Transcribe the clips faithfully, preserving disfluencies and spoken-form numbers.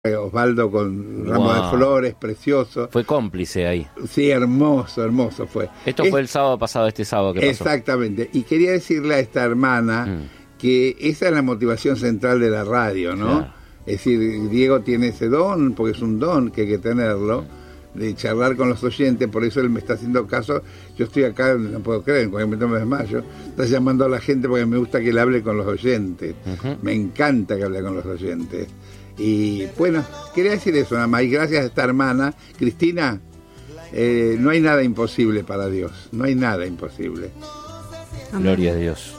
Osvaldo con ramos Wow. de flores, precioso. Fue cómplice ahí. Sí, hermoso, hermoso fue. Esto es, fue el sábado pasado, este sábado que pasó. Exactamente. Y quería decirle a esta hermana mm. que esa es la motivación central de la radio, ¿no? Claro. Es decir, Diego tiene ese don, porque es un don que hay que tenerlo, de charlar con los oyentes, por eso él me está haciendo caso. Yo estoy acá, no puedo creer, en cualquier momento me desmayo. Está llamando a la gente porque me gusta que él hable con los oyentes. Uh-huh. Me encanta que hable con los oyentes. Y bueno, quería decir eso nada más. Y gracias a esta hermana, Cristina, eh, no hay nada imposible para Dios. No hay nada imposible. Amén. Gloria a Dios.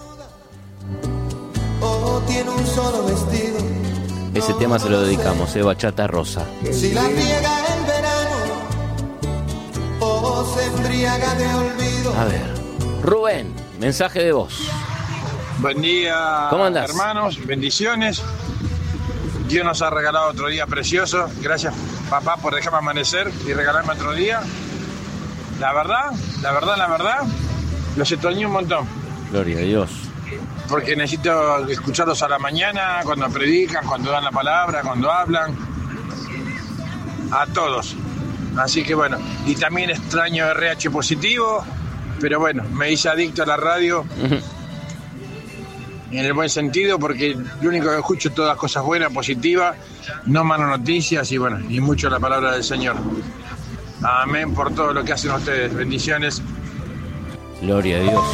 Oh, tiene un solo vestido. Ese tema se lo dedicamos, eh, Bachata Rosa. Si la riega en verano, oh, se embriaga de olvido. A ver, Rubén, mensaje de voz. Buen día, ¿cómo andás? Hermanos, bendiciones. Dios nos ha regalado otro día precioso. Gracias, papá, por dejarme amanecer y regalarme otro día. La verdad, la verdad, la verdad, los extrañé un montón. Gloria a Dios. Porque necesito escucharlos a la mañana, cuando predican, cuando dan la palabra, cuando hablan. A todos. Así que bueno, y también extraño R H positivo, pero bueno, me hice adicto a la radio. Uh-huh. En el buen sentido, porque lo único que escucho es todas cosas buenas, positivas, no malas noticias y bueno, y mucho la palabra del Señor. Amén por todo lo que hacen ustedes. Bendiciones. Gloria a Dios.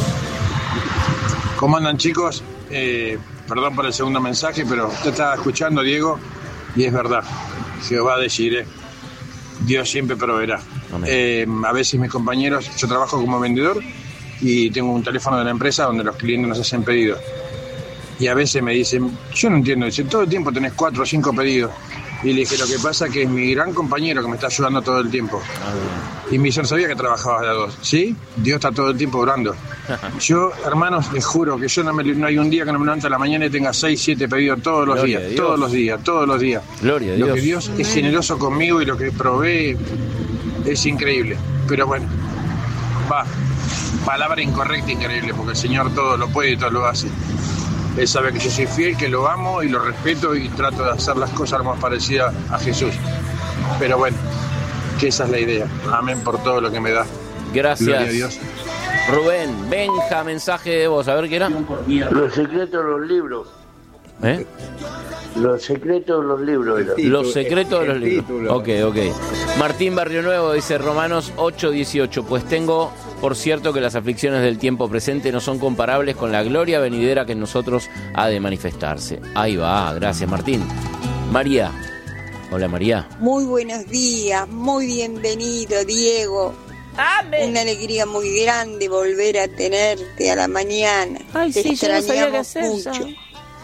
¿Cómo andan, chicos? Eh, perdón por el segundo mensaje, pero usted estaba escuchando, Diego, y es verdad. Jehová de Jireh, Dios siempre proveerá. Eh, a veces mis compañeros, yo trabajo como vendedor y tengo un teléfono de la empresa donde los clientes nos hacen pedidos. Y a veces me dicen, yo no entiendo, dice, todo el tiempo tenés cuatro o cinco pedidos. Y le dije, lo que pasa es que es mi gran compañero que me está ayudando todo el tiempo. Ah, y me dice, no sabía que trabajabas de a dos. ¿Sí? Dios está todo el tiempo orando. Yo, hermanos, les juro que yo no, me, no hay un día que no me levanto a la mañana y tenga seis, siete pedidos todos los Gloria días, todos los días, todos los días. Gloria a Dios. Lo que Dios es generoso conmigo y lo que provee es increíble. Pero bueno, va, palabra incorrecta, increíble, porque el Señor todo lo puede y todo lo hace. Él sabe que yo soy fiel, que lo amo y lo respeto y trato de hacer las cosas más parecidas a Jesús. Pero bueno, que esa es la idea. Amén por todo lo que me da. Gracias. Gloria a Dios. Rubén, Benja, mensaje de voz. A ver qué era. Los secretos de los libros. ¿Eh? Los secretos de los libros. Era. Los secretos de los libros. Ok, ok. Martín Barrio Nuevo dice Romanos ocho dieciocho. Pues tengo por cierto que las aflicciones del tiempo presente no son comparables con la gloria venidera que en nosotros ha de manifestarse. Ahí va, gracias Martín. María. Hola María. Muy buenos días, muy bienvenido Diego. Amén. Una alegría muy grande volver a tenerte a la mañana. Ay, Te sí, yo no sabía qué extrañamos hacer mucho. ya.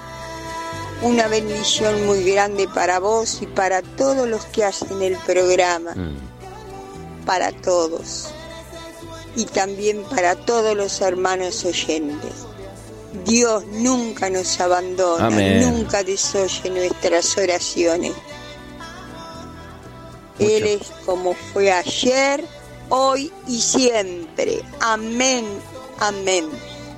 Una bendición muy grande para vos y para todos los que hacen el programa. Mm. Para todos. Y también para todos los hermanos oyentes. Dios nunca nos abandona, Amén. Nunca desoye nuestras oraciones. Mucho. Él es como fue ayer, hoy y siempre. Amén, amén.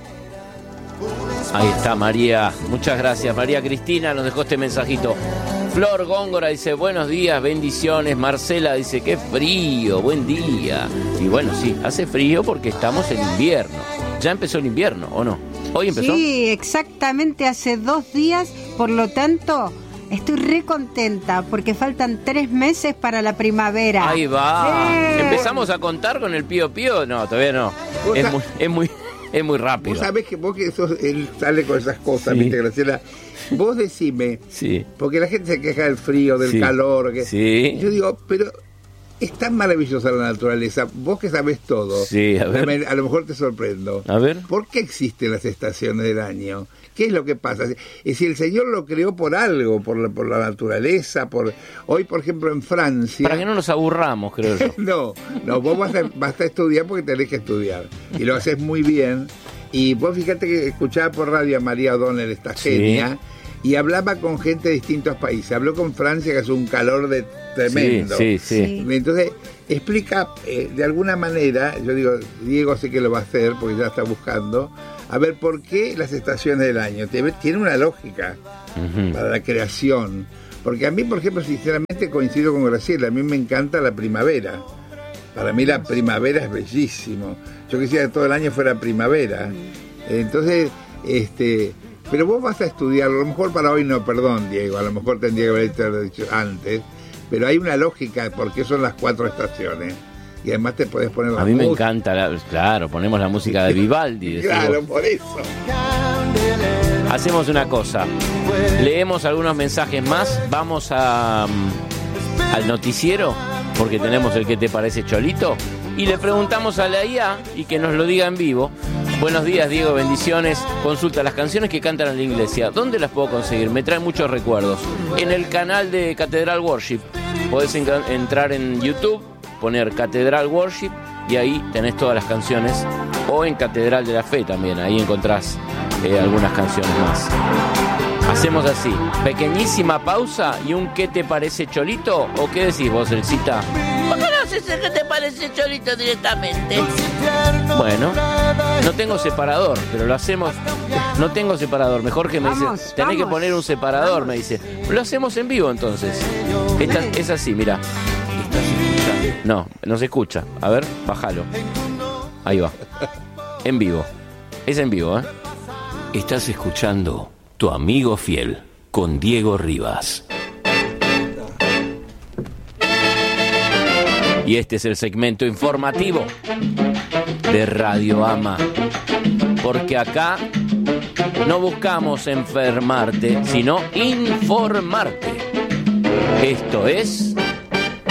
Ahí está María, muchas gracias. María Cristina nos dejó este mensajito. Flor Góngora dice buenos días, bendiciones. Marcela dice qué frío, buen día. Y bueno, sí, hace frío porque estamos en invierno. ¿Ya empezó el invierno o no? ¿Hoy empezó? Sí, exactamente hace dos días, por lo tanto estoy re contenta porque faltan tres meses para la primavera. Ahí va. ¡Eh! ¿Empezamos a contar con el pío pío? No, todavía no. Es muy, es muy, es muy rápido. Vos sabés que vos que sos, él sale con esas cosas, Sí. ¿viste, Graciela? Vos decime, Sí. porque la gente se queja del frío, del Sí. calor. Que, Sí. Yo digo, pero es tan maravillosa la naturaleza. Vos que sabés todo. Sí, a ver. A lo mejor te sorprendo. A ver. ¿Por qué existen las estaciones del año? ¿Qué es lo que pasa? Es decir, el Señor lo creó por algo, por la, por la naturaleza, por hoy, por ejemplo, en Francia... Para que no nos aburramos, creo yo. no, no, vos vas a, vas a estudiar porque tenés que estudiar. Y lo haces muy bien. Y vos fíjate que escuchaba por radio a María O'Donnell, esta genia, y hablaba con gente de distintos países. Habló con Francia, que hace un calor de tremendo. Sí, sí, sí. Entonces, explica eh, de alguna manera, yo digo, Diego sé que lo va a hacer porque ya está buscando, a ver por qué las estaciones del año. Tiene una lógica uh-huh. para la creación. Porque a mí, por ejemplo, sinceramente coincido con Graciela, a mí me encanta la primavera. Para mí la primavera es bellísimo. Yo quisiera que todo el año fuera primavera. Entonces, este, pero vos vas a estudiarlo, a lo mejor para hoy no, perdón, Diego, a lo mejor tendría que haber dicho antes, pero hay una lógica por qué son las cuatro estaciones. Y además te podés poner la A mí música. me encanta, la, claro, ponemos la música de Vivaldi. Claro, por eso. Hacemos una cosa, leemos algunos mensajes más, vamos a, um, al noticiero, porque tenemos el que te parece Cholito, y le preguntamos a la I A y que nos lo diga en vivo. Buenos días, Diego, bendiciones. Consulta, las canciones que cantan en la iglesia, ¿dónde las puedo conseguir? Me traen muchos recuerdos. En el canal de Catedral Worship, podés en- entrar en YouTube, poner Catedral Worship y ahí tenés todas las canciones, o en Catedral de la Fe también, ahí encontrás eh, algunas canciones más. Hacemos así, pequeñísima pausa y un ¿qué te parece Cholito? ¿O qué decís vos, Elcita? ¿Por qué no haces el que te parece Cholito directamente? Bueno, no tengo separador, pero lo hacemos. No tengo separador, mejor que me dice, Vamos, tenés que vamos, poner un separador, vamos. me dice. Lo hacemos en vivo entonces. Esta, es así, mira. No, no se escucha. A ver, bájalo. Ahí va. En vivo. Es en vivo, ¿eh? Estás escuchando Tu Amigo Fiel con Diego Rivas. Y este es el segmento informativo de Radio Ama. Porque acá no buscamos enfermarte, sino informarte. Esto es